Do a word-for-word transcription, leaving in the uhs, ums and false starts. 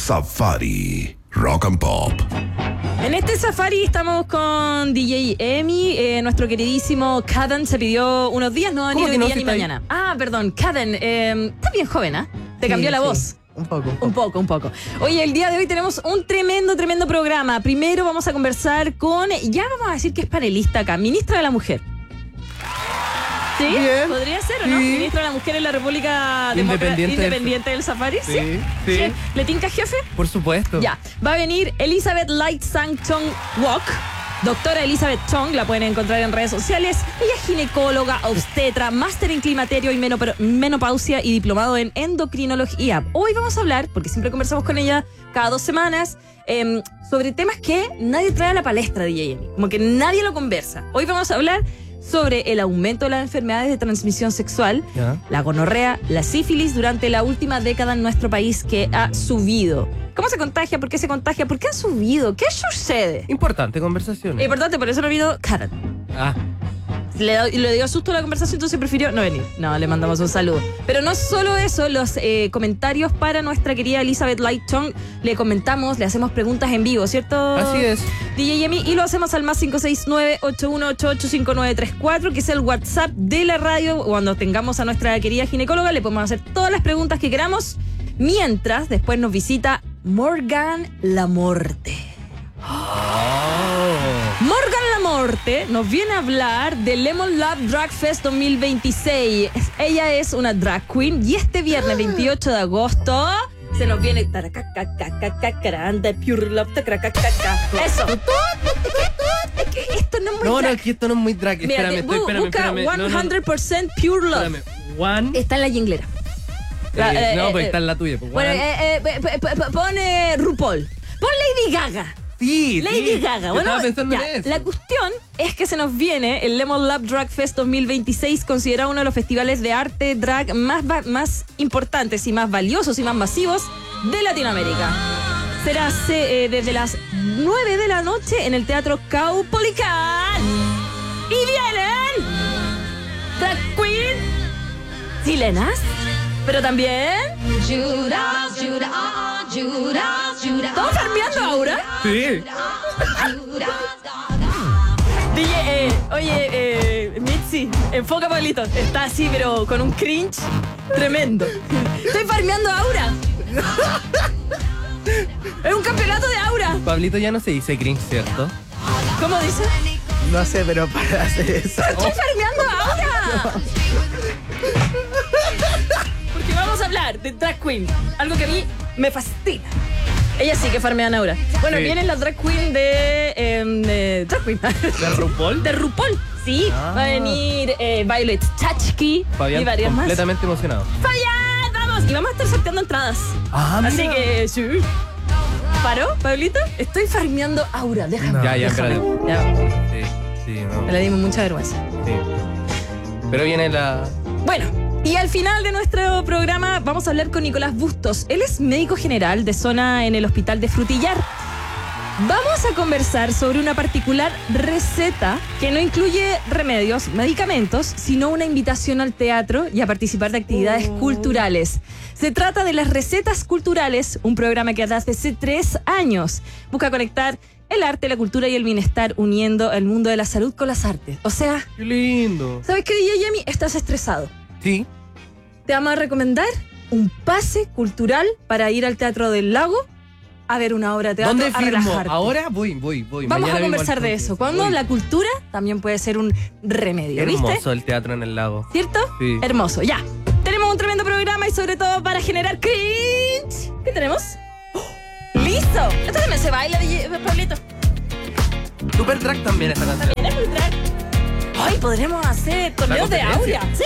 Safari Rock and Pop. En este Safari estamos con D J Emi. Eh, nuestro queridísimo Caden se pidió unos días, no va a venir hoy no, día si ni está ahí? mañana. Ah, perdón, Caden. Eh, estás bien joven, ¿ah? ¿eh? Te Sí, cambió la sí. voz. Un poco, un poco. Un poco, un poco. Oye, el día de hoy tenemos un tremendo, tremendo programa. Primero vamos a conversar con, ya vamos a decir que es panelista acá, ministra de la Mujer. ¿Sí? Bien. ¿Podría ser o no? Sí. Ministra de la Mujer en la República Independiente Democra- del- Independiente del Safari. Sí, sí. ¿Le tinca, jefe? Por supuesto. Ya, va a venir Elizabeth Light Sang Chong Wok. Doctora Elizabeth Chong, la pueden encontrar en redes sociales. Ella es ginecóloga, obstetra, máster en climaterio y menop- menopausia y diplomado en endocrinología. Hoy vamos a hablar, porque siempre conversamos con ella cada dos semanas, eh, sobre temas que nadie trae a la palestra de J M. Como que nadie lo conversa. Hoy vamos a hablar sobre el aumento de las enfermedades de transmisión sexual, Ya. la gonorrea, la sífilis durante la última década en nuestro país que ha subido. ¿Cómo se contagia? ¿Por qué se contagia? ¿Por qué ha subido? ¿Qué sucede? Importante conversación. Importante, por eso no vino Karen. Ah, Le, da- le dio susto a la conversación, entonces prefirió no venir. No, le mandamos un saludo. Pero no solo eso, los eh, comentarios para nuestra querida Elizabeth Light Chong. Le comentamos, le hacemos preguntas en vivo, ¿cierto? así es. D J Yemi, y lo hacemos al más cinco seis nueve, ocho uno ocho ocho, cinco nueve tres cuatro, que es el WhatsApp de la radio. Cuando tengamos a nuestra querida ginecóloga, le podemos hacer todas las preguntas que queramos, mientras después nos visita Morgan Lamorte. Oh. Morgan Lamorte nos viene a hablar del Lemon Lab Drag Fest dos mil veintiséis. Es- Ella es una drag queen y este viernes veintiocho de agosto se nos viene taracacacacacaranda, Pure Love, tacaracacaca. Eso. Es que esto no es muy No, no, drag. es que esto no es muy drag. Mira, Espérame, te- estoy, bu- espérame, busca espérame. No, no, no. cien por ciento Pure Love. Espérame. One. Está en la jinglera. La- Eh, eh, no, eh, pues eh, está en la tuya. Pues, Bueno, one. eh, eh, p- p- p- pone RuPaul. Pon Lady Gaga. sí, Lady sí. Gaga. Yo Bueno, estaba pensando ya, en eso. la cuestión es que se nos viene el Lemon Lab Drag Fest dos mil veintiséis, considerado uno de los festivales de arte drag más, va- más importantes y más valiosos y más masivos de Latinoamérica. Será se- eh, desde las nueve de la noche en el Teatro Caupolicán. Y vienen drag queen chilenas, pero también Judas, Judas, ah, Judas, Judas. ¿estamos farmeando ahora? Sí. D J, eh, oye, eh, Mitzi, enfoca, Pablito. Está así, pero con un cringe tremendo. Estoy farmeando aura. Es un campeonato de aura. Pablito ya no se dice cringe, ¿cierto? ¿Cómo dice? No sé, pero para hacer eso. Estoy farmeando aura. Porque vamos a hablar de drag queen. Algo que a mí me fascina. Ella sí que farmean aura. Bueno, Sí. vienen las drag queen de... em, de drag queen. ¿De RuPaul? De RuPaul. Sí, Ah. va a venir eh, Violet Chachki Fabián, y varias más. completamente emocionado. ¡Fabián! ¡Vamos! Y vamos a estar sorteando entradas. Ah, Así que, sí. ¿Paró, Pablito? Estoy farmeando aura. Déjame. No. Ya, ya, déjame. espérate. Ya, Sí, sí, no. me le dimos mucha vergüenza. Sí. Pero viene la... Bueno, y al final de nuestro programa vamos a hablar con Nicolás Bustos. Él es médico general de zona en el hospital de Frutillar. Vamos a conversar sobre una particular receta que no incluye remedios, medicamentos, sino una invitación al teatro y a participar de actividades culturales. Se trata de las Recetas Culturales, un programa que hace hace tres años. Busca conectar el arte, la cultura y el bienestar uniendo el mundo de la salud con las artes. O sea, ¡Qué lindo! ¿sabes qué, D J Yemi? Estás estresado. Sí. Te vamos a recomendar un pase cultural para ir al Teatro del Lago a ver una obra de teatro, ¿Dónde a firmo? relajarte. Ahora voy, voy, voy. Vamos Mañana a mismo conversar al de toque. eso. Cuando Voy. la cultura también puede ser un remedio, ¿viste? Hermoso el teatro en el lago. ¿Cierto? Sí. Hermoso, ya. Tenemos un tremendo programa y sobre todo para generar cringe. ¿Qué tenemos? ¡Oh! ¡Listo! Esto también se baila, D J Pablito. Super drag también esta canción. También es muy drag. Ay, podremos hacer torneos de competencia. aurea. Sí.